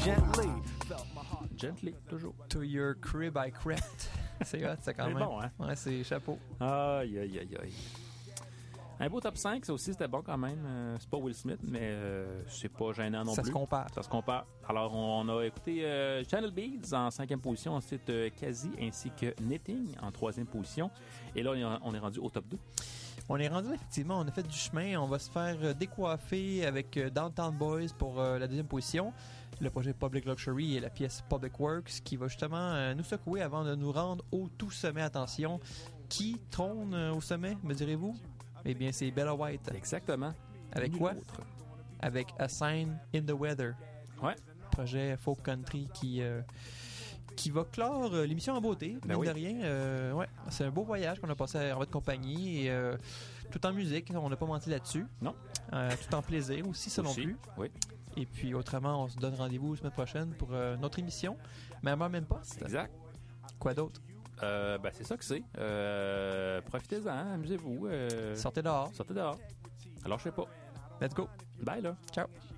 Gently, toujours. To your crib I crept. C'est hot, ça, quand C'est même. bon, hein? Ouais, c'est chapeau. Aïe, aïe, aïe, aïe. Un beau top 5, ça aussi, c'était bon quand même. C'est pas Will Smith, mais c'est pas gênant non Ça plus. se compare. Ça se compare. Alors, on a écouté Channel Beats en 5e position, ensuite Kazi ainsi que Knitting en 3e position. Et là, on est rendu au top 2. On est rendu, effectivement, on a fait du chemin. On va se faire décoiffer avec Downtown Boys pour la 2e position. Le projet Public Luxury et la pièce Public Works qui va justement nous secouer avant de nous rendre au tout sommet. Attention, qui trône au sommet, me direz-vous? Eh bien, c'est Bella White. Exactement. Avec quoi? Avec A Sign in the Weather. Ouais. Projet folk country qui va clore l'émission en beauté, mine de rien. Ouais, c'est un beau voyage qu'on a passé en votre compagnie et tout en musique, on n'a pas menti là-dessus. Non. Tout en plaisir aussi, ça non plus. Oui. Et puis autrement, on se donne rendez-vous la semaine prochaine pour notre émission, mais à moi même poste. Exact. Quoi d'autre? C'est ça que c'est. Profitez-en, amusez-vous. Sortez dehors. Sortez dehors. Alors, je sais pas. Let's go. Bye, là. Ciao.